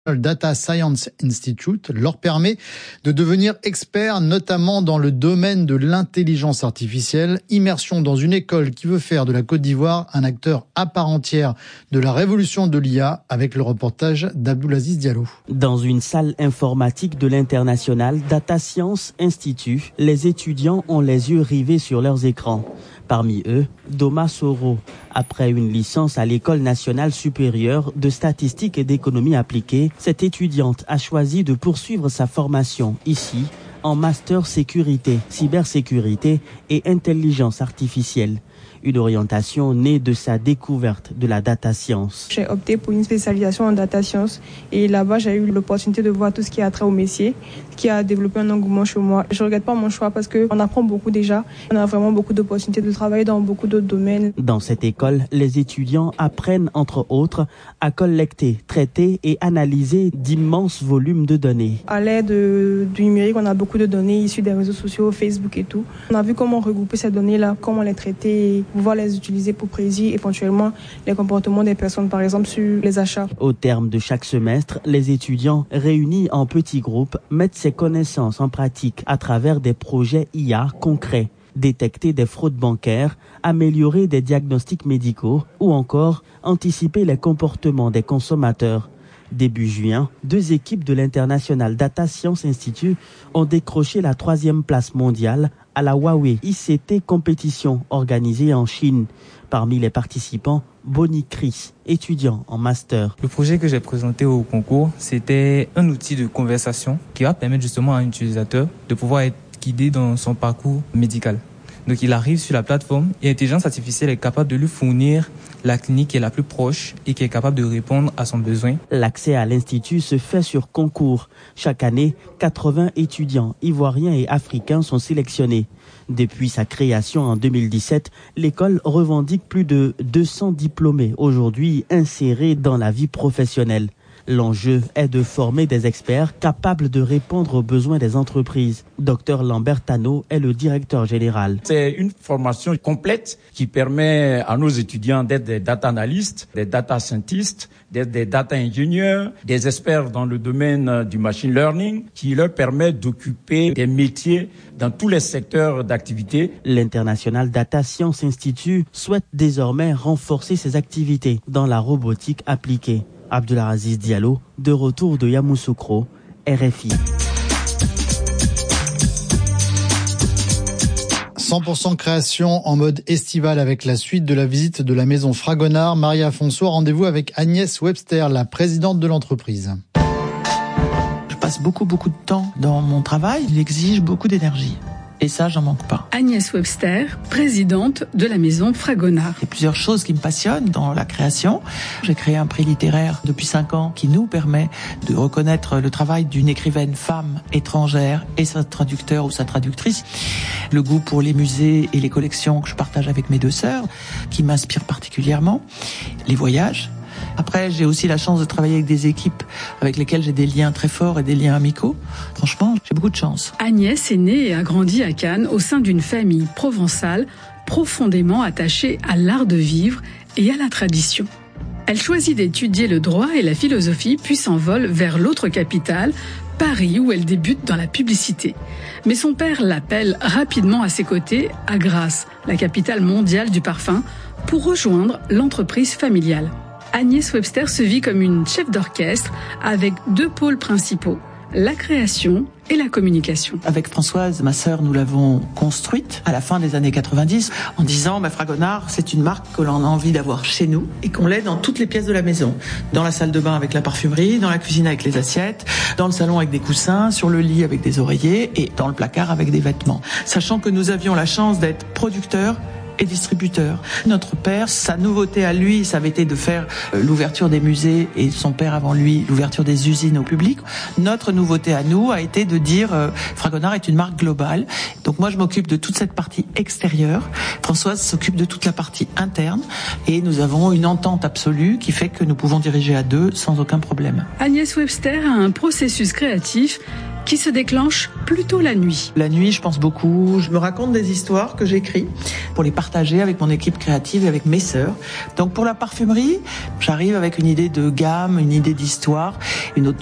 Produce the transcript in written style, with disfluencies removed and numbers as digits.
Data Science Institute leur permet de devenir experts, notamment dans le domaine de l'intelligence artificielle. Immersion dans une école qui veut faire de la Côte d'Ivoire un acteur à part entière de la révolution de l'IA, avec le reportage d'Abdoulaziz Diallo. Dans une salle informatique de l'International Data Science Institute, les étudiants ont les yeux rivés sur leurs écrans. Parmi eux, Doma Soro. Après une licence à l'École nationale supérieure de statistique et d'économie appliquée, cette étudiante a choisi de poursuivre sa formation ici, en master sécurité, cybersécurité et intelligence artificielle. Une orientation née de sa découverte de la data science. J'ai opté pour une spécialisation en data science et là-bas j'ai eu l'opportunité de voir tout ce qui a trait au métier, qui a développé un engouement chez moi. Je ne regrette pas mon choix parce qu'on apprend beaucoup déjà. On a vraiment beaucoup d'opportunités de travailler dans beaucoup d'autres domaines. Dans cette école, les étudiants apprennent entre autres à collecter, traiter et analyser d'immenses volumes de données. À l'aide du numérique, on a beaucoup de données issues des réseaux sociaux, Facebook et tout. On a vu comment regrouper ces données-là, comment les traiter et pouvoir les utiliser pour prédire éventuellement les comportements des personnes, par exemple sur les achats. Au terme de chaque semestre, les étudiants réunis en petits groupes mettent ces connaissances en pratique à travers des projets IA concrets. Détecter des fraudes bancaires, améliorer des diagnostics médicaux ou encore anticiper les comportements des consommateurs. Début juin, 2 équipes de l'International Data Science Institute ont décroché la 3e place mondiale à la Huawei ICT compétition organisée en Chine. Parmi les participants, Bonnie Chris, étudiant en master. Le projet que j'ai présenté au concours, c'était un outil de conversation qui va permettre justement à un utilisateur de pouvoir être guidé dans son parcours médical. Donc il arrive sur la plateforme et l'intelligence artificielle est capable de lui fournir la clinique qui est la plus proche et qui est capable de répondre à son besoin. L'accès à l'Institut se fait sur concours. Chaque année, 80 étudiants ivoiriens et africains sont sélectionnés. Depuis sa création en 2017, l'école revendique plus de 200 diplômés aujourd'hui insérés dans la vie professionnelle. L'enjeu est de former des experts capables de répondre aux besoins des entreprises. Dr Lambert Tano est le directeur général. C'est une formation complète qui permet à nos étudiants d'être des data analystes, des data scientists, d'être des data ingénieurs, des experts dans le domaine du machine learning, qui leur permet d'occuper des métiers dans tous les secteurs d'activité. L'International Data Science Institute souhaite désormais renforcer ses activités dans la robotique appliquée. Abdoulaziz Diallo, de retour de Yamoussoukro, RFI. 100% création en mode estival avec la suite de la visite de la maison Fragonard. Maria Afonso, rendez-vous avec Agnès Webster, la présidente de l'entreprise. Je passe beaucoup de temps dans mon travail. Il exige beaucoup d'énergie. Et ça, j'en manque pas. Agnès Webster, présidente de la maison Fragonard. Il y a plusieurs choses qui me passionnent dans la création. J'ai créé un prix littéraire depuis 5 ans qui nous permet de reconnaître le travail d'une écrivaine femme étrangère et sa traducteur ou sa traductrice. Le goût pour les musées et les collections que je partage avec mes 2 sœurs, qui m'inspirent particulièrement. Les voyages. Après, j'ai aussi la chance de travailler avec des équipes avec lesquelles j'ai des liens très forts et des liens amicaux. Franchement, j'ai beaucoup de chance. Agnès est née et a grandi à Cannes au sein d'une famille provençale profondément attachée à l'art de vivre et à la tradition. Elle choisit d'étudier le droit et la philosophie, puis s'envole vers l'autre capitale, Paris, où elle débute dans la publicité. Mais son père l'appelle rapidement à ses côtés, à Grasse, la capitale mondiale du parfum, pour rejoindre l'entreprise familiale. Agnès Webster se vit comme une chef d'orchestre avec 2 pôles principaux, la création et la communication. Avec Françoise, ma sœur, nous l'avons construite à la fin des années 90 en disant Fragonard, c'est une marque que l'on a envie d'avoir chez nous et qu'on l'ait dans toutes les pièces de la maison. Dans la salle de bain avec la parfumerie, dans la cuisine avec les assiettes, dans le salon avec des coussins, sur le lit avec des oreillers et dans le placard avec des vêtements. Sachant que nous avions la chance d'être producteurs et distributeur. Notre père, sa nouveauté à lui, ça avait été de faire l'ouverture des musées et son père avant lui, l'ouverture des usines au public. Notre nouveauté à nous a été de dire Fragonard est une marque globale. Donc moi, je m'occupe de toute cette partie extérieure. Françoise s'occupe de toute la partie interne et nous avons une entente absolue qui fait que nous pouvons diriger à 2 sans aucun problème. Agnès Webster a un processus créatif qui se déclenche plutôt la nuit. La nuit, je pense beaucoup. Je me raconte des histoires que j'écris pour les partager avec mon équipe créative et avec mes sœurs. Donc pour la parfumerie, j'arrive avec une idée de gamme, une idée d'histoire, une